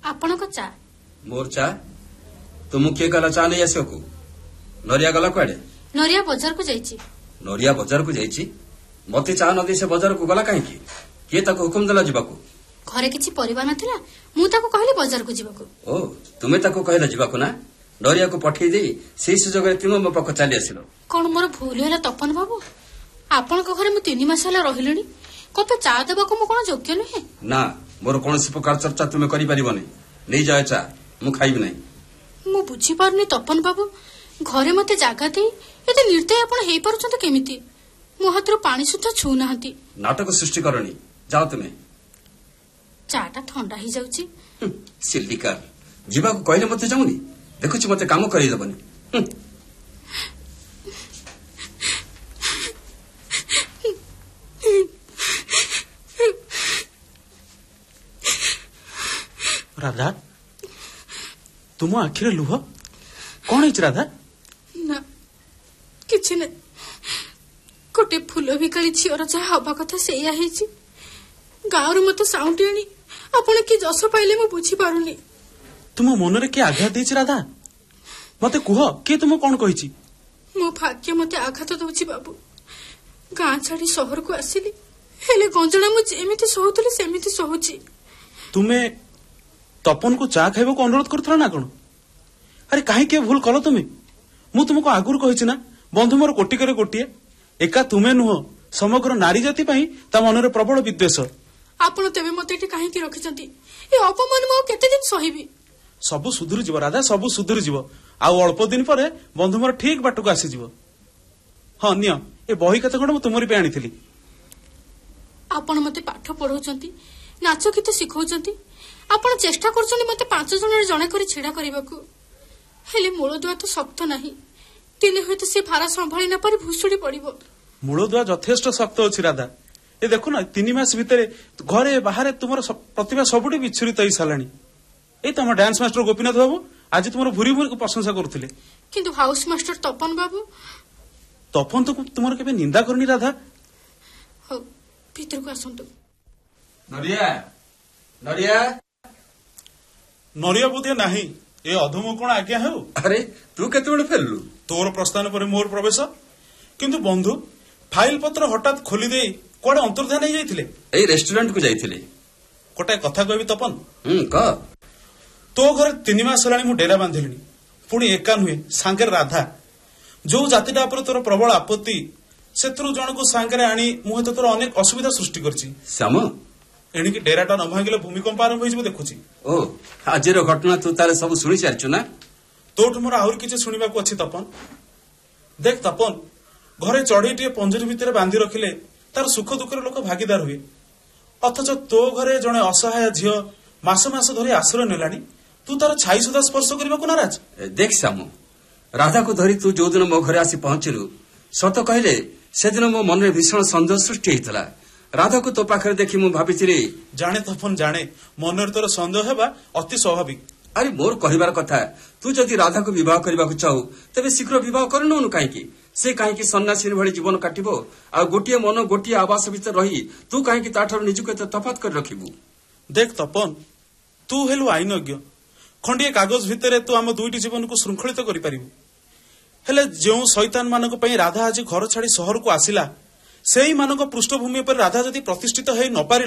आपण को चा मोर चा तुम किए गला चा नहीं आसो को नरिया गला कुआडे नरिया बाजार को जाइछि नरिया बाजार को जाइछि मते चा नदी से बाजार को गला काहे किए ताको हुकुम देला जीवाको घरे किछि परिवार नथिला मु ताको कहली बाजार को जीवाको ओ तुमे ताको कहला जीवाको ना नरिया को पठेई दे सेई सुजोग तुम मो पख चली आसिलो कोन मोर भूल होला तपन बाबू आपण को घरे मु 3 मास होला रहिलेनी कपे चा देबा को मु कोन योग्य नहे ना मोर कोनसी प्रकार चर्चा तुमे करि परिबनी नहीं जाय चा मु खाइब नहीं मु बुझी पारनी तपन बाबू घरे मते जागा दे एते निर्दय आपण हेई परछन केमिति मो हाथरो पानी सुद्धा छु नाहंती नाटक सृष्टि करनी जाओ तुमे चाटा ठंडा ही जाउची सिल्लिकार जीवा को कहले मते जाउनी देखुची मते काम करि दबनी राधा तुम आखिरे लुह कौन है राधा ना किछि न गोटे फूल भिकारी झीर जहा हवा कथा सेया हेछि गाँव मत साउंड आनी आपण कि जस पाइले मु बुझी पारुनी तुम मनरे के आघात देछि राधा मते कुह के तुम कौन कहिछि मो भाग्य मते आघात दउछि बाबू गाँ छाड़ी शहर को आसिली हेले गंजना मु जेमिति सोहुतली सेमिति सोहुछि तुमे तपन को चा खाइबो को अनुरोध करथला ना कोन अरे काहे के भूल कलो तुमे मु तुमको आगुर कहिछि ना बंधु मोर कोटि करे कोटिए एका तुमे नुह समग्र नारी जाति पई ता मनरे प्रबल विद्वेष आपण तेबे मते एठी काहे की रखिसंती ए अपमान मो केते दिन सहिबी सब सुधुर जीव राधा सब सुधुर जीव आ अल्प दिन परे बंधु मोर ठीक बाटू को आसी जीव हां नियो ए बही कथा कोन मु तुमरी पे आनीथिली आपण मते पाठ पढौचंती नाच गीत सिखौचंती आपण चेष्टा करछनी मते 5 जन जणे करी छिडा करबाकू हेले मूलदुआ तो शक्त नाही तिने होते से भारा संभाली न पारी भुसुडी पड़िबो मूलदुआ यथेष्ट शक्त अछि राधा ए देखो ना 3 मास भितरे घरे बाहरे तुमर प्रतिभा सबुडी विच्छुरित होई सालानी ए तम डांस मास्टर गोपीनाथ बाबू आज तुमर भूरी भूरी को प्रशंसा करथिले किंतु हाउस मास्टर तपन बाबू तपन तो तुमर केबे निंदा करनी राधा हो भीतर को आसंतु नरिया नरिया नरिया बुदिया नाही ए अधम कोन आज्ञा हेउ अरे तू केते बडे फेललु तोर प्रस्थान पर मोर प्रवेश किंतु बंधु फाइल पत्र हठात खोली दे कोडे अंतर्धान हो जाइथिले ए रेस्टोरेंट को जाइथिले कोटा कथा कहबी तपन क तो घर 3 मास हलानी मु डेरा बांधिलिनी पुणी एका नुहे सांगे राधा जो जातिटा पर तोर प्रबल आपत्ति सेतरु जण को सांगे आनी मु तो तोर अनेक असुविधा सृष्टि करछि श्याम एणिकी डेराटा न भांगिले भूमिकंप आरंभ होइछ देखुछि ओ आजिर घटना तू ताले सब सुनि सारछु ना तोठ मोर आहुर किछि सुनिबाको अछि तपन देख तपन घरे चढ़ीटे पंजरी भितर बांधि रखिले तार सुख दुखर लोक भागीदार हुए अथच तो घरे जड़े असहाय झील मास मास धरी आश्रय नेलानी तू तार छाई सुधा स्पर्श करने नाराज देख श्याम राधा को धरी तू जो दिन मो घरे आसी पहुंचलु सत कहले से दिन मो मन में भीषण सन्देह सृष्टि होता राधा को तो पाखरे देखी मु भाबिछि जाने तपन जाने मनर तोर सन्देह हेबा अति स्वाभाविक अरे मोर कहबार कथा तू जदि राधा को विवाह करबा को चाहू तबे शीघ्र विवाह करनु काहेकि से काहेकि सन्यासी भली जीवन काटिबो आ गोटिए मन गोटिए आवास भीतर रही तू काहेकि ताठर निजुक तफात कर रखिबू देख तपन तू हेलु आईनज्ञ खंडिए कागज भितर तू आम दुईटी जीवन को श्रृंखलित करि परिबु हेले जो शैतान मानक पई राधा आज घर छाड़ी शहर को आसिला सेही मानक पृष्ठभूमि पर राधा जदि प्रतिष्ठित हेई न पारि